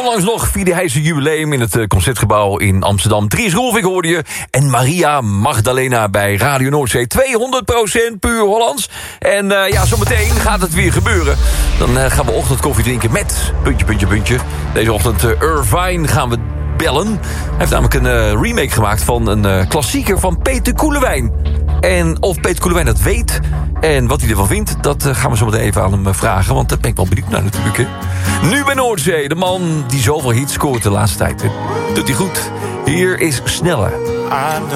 Onlangs nog vierde hij zijn jubileum in het Concertgebouw in Amsterdam. Dries Roelvink hoorde je. En Maria Magdalena bij Radio Noordzee. 200% puur Hollands. En zometeen gaat het weer gebeuren. Dan gaan we ochtendkoffie drinken met... puntje. Deze ochtend Irvine gaan we bellen. Hij heeft namelijk een remake gemaakt van een klassieker van Peter Koelewijn. En of Peter Koelewijn dat weet en wat hij ervan vindt... dat gaan we zo meteen even aan hem vragen. Want daar ben ik wel benieuwd naar natuurlijk. Hè. Nu bij Noordzee, de man die zoveel hits scoort de laatste tijd. Hè. Doet hij goed. Hier is Snelle.